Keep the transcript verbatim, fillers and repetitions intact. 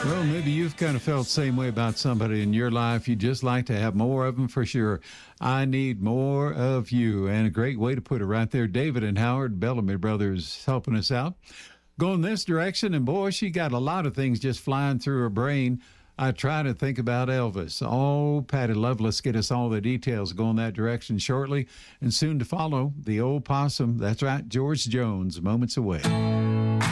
Well, maybe you've kind of felt the same way about somebody in your life. You just like to have more of them for sure. I need more of you. And a great way to put it right there. David and Howard Bellamy Brothers helping us out. Going this direction, and boy, she got a lot of things just flying through her brain. I try to think about Elvis. Oh, Patty Loveless, get us all the details going that direction shortly. And soon to follow, the old possum. That's right, George Jones, moments away.